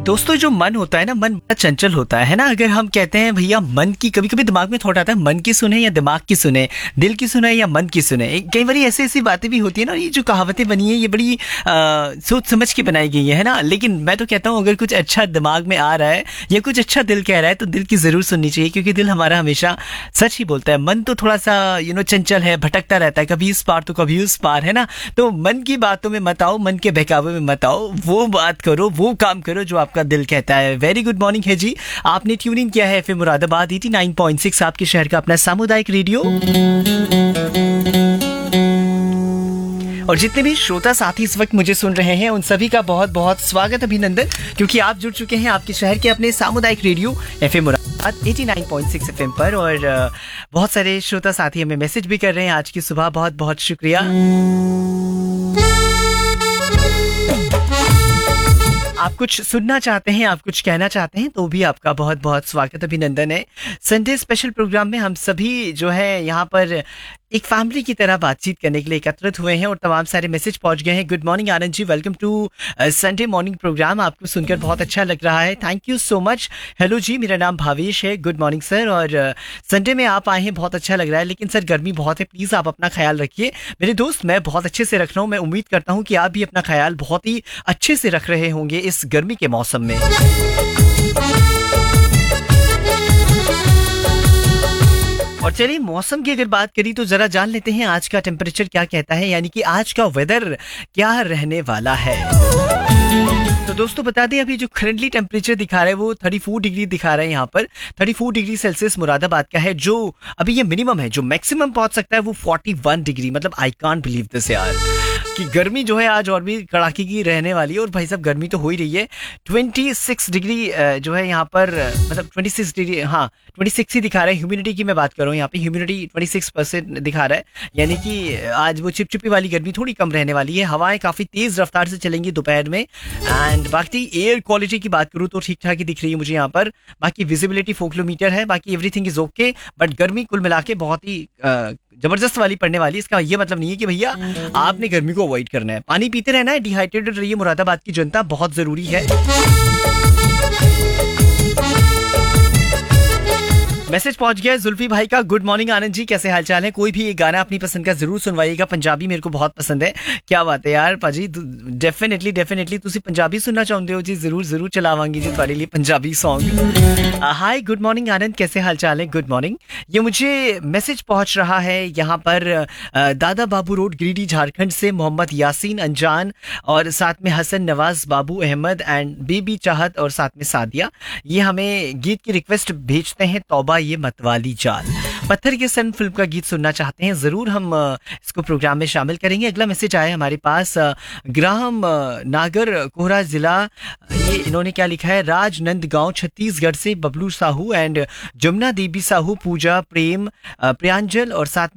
दोस्तों जो मन होता है ना, मन बड़ा चंचल होता है ना। अगर हम कहते हैं भैया मन की, कभी कभी दिमाग में थॉट आता है मन की सुने या दिमाग की सुने, दिल की सुने या मन की सुने। कई बार ऐसी ऐसी बातें भी होती है ना। ये जो कहावतें बनी है ये बड़ी सोच समझ के बनाई गई है ना। लेकिन मैं तो कहता हूँ अगर कुछ अच्छा दिमाग में आ रहा है या कुछ अच्छा दिल कह रहा है तो दिल की जरूर सुननी चाहिए, क्योंकि दिल हमारा हमेशा सच ही बोलता है। मन तो थोड़ा सा चंचल है, भटकता रहता है, कभी इस पार तो कभी उस पार, है ना। तो मन की बातों में मत आओ, मन के बहकावे में मत आओ, वो बात करो, वो काम करो जो आपका दिल कहता है। वेरी गुड मॉर्निंग है जी। आपने ट्यून इन किया है एफएम मुरादाबाद 89.6, आपके शहर का अपना सामुदायिक रेडियो। और जितने भी श्रोता साथी इस वक्त मुझे सुन रहे हैं उन सभी का बहुत बहुत स्वागत, अभिनंदन, क्योंकि आप जुड़ चुके हैं आपके शहर के अपने सामुदायिक रेडियो एफएम मुरादाबाद 89.6 एफएम पर। और बहुत सारे श्रोता साथी हमें मैसेज भी कर रहे हैं आज की सुबह। बहुत बहुत शुक्रिया। आप कुछ सुनना चाहते हैं, आप कुछ कहना चाहते हैं तो भी आपका बहुत बहुत स्वागत, अभिनंदन है। संडे स्पेशल प्रोग्राम में हम सभी जो है यहाँ पर एक फैमिली की तरह बातचीत करने के लिए एकत्रित हुए हैं और तमाम सारे मैसेज पहुंच गए हैं। Good morning Anand ji, welcome to Sunday morning program. आपको सुनकर बहुत अच्छा लग रहा है, thank you so much. Hello जी, मेरा नाम भावेश है, गुड मॉर्निंग सर। और संडे में आप आए हैं, बहुत अच्छा लग रहा है, लेकिन सर गर्मी बहुत है, प्लीज़ आप अपना ख्याल रखिए। मेरे दोस्त, मैं बहुत अच्छे से रख रहा हूँ, मैं उम्मीद करता हूँ कि आप भी अपना ख्याल बहुत ही अच्छे से रख रहे होंगे इस गर्मी के मौसम में। और चलिए मौसम की अगर बात करी तो जरा जान लेते हैं आज का टेम्परेचर क्या कहता है, यानी कि आज का वेदर क्या रहने वाला है। तो दोस्तों बता दें, अभी जो करंटली टेम्परेचर दिखा रहा है वो 34 डिग्री दिखा रहा है। यहाँ पर 34 डिग्री सेल्सियस मुरादाबाद का है, जो अभी ये मिनिमम है। जो मैक्सिमम पहुंच सकता है वो 41 डिग्री। मतलब आई कांट बिलीव दिस यार, कि गर्मी जो है आज और भी कड़ाके की रहने वाली है। और भाई साहब गर्मी तो हो ही रही है। 26 डिग्री जो है यहाँ पर, मतलब 26 डिग्री, हाँ 26 ही दिखा रहा है। ह्यूमिडिटी की मैं बात कर रहा हूँ, यहाँ पे ह्यूमिडिटी 26% दिखा रहा है, यानी कि आज वो चिपचिपी वाली गर्मी थोड़ी कम रहने वाली है। हवाएं काफी तेज रफ्तार से चलेंगी दोपहर में। एंड बाकी एयर क्वालिटी की बात करूँ तो ठीक ठाक ही दिख रही है मुझे यहाँ पर। बाकी विजिबिलिटी 4 किलोमीटर है, बाकी एवरीथिंग इज ओके। बट गर्मी कुल मिला के बहुत ही जबरदस्त वाली पड़ने वाली है। इसका ये मतलब नहीं है कि भैया आपने गर्मी को अवॉइड करना है, पानी पीते रहना है, डिहाइड्रेटेड रहिए। मुरादाबाद की जनता, बहुत जरूरी है। मैसेज पहुंच गया जुल्फी भाई का। गुड मॉर्निंग आनंद जी, कैसे हालचाल है। कोई भी एक गाना अपनी पसंद का जरूर सुनवाइएगा, पंजाबी मेरे को बहुत पसंद है। क्या बात है यार पाजी, डेफिनेटली तुसी पंजाबी सुनना चाहते हो जी, जरूर जरूर चलावांगी जी तुम्हारे लिए Punjabi song. Hi good morning आनंद, कैसे हालचाल है। Good morning. ये मुझे मैसेज पहुंच रहा है यहाँ पर दादा बाबू रोड, गिरिडीह, झारखंड से मोहम्मद यासीन अंजान, और साथ में हसन नवाज, बाबू अहमद एंड बेबी चाहत, और साथ में सादिया। ये हमें गीत की रिक्वेस्ट भेजते हैं, तौबा ये मतवाली जाल। पत्थर के सन फिल्म का गीत सुनना चाहते हैं, जरूर हम इसको प्रोग्राम में शामिल करेंगे। अगला मैसेज आया हमारे पास ग्राम नागर कोहरा जिला, ये इन्होंने क्या लिखा है, राजनंदगांव छत्तीसगढ़ से बबलू साहू एंड जमुना देवी साहू, पूजा, प्रेम, प्रियांजल, और साथ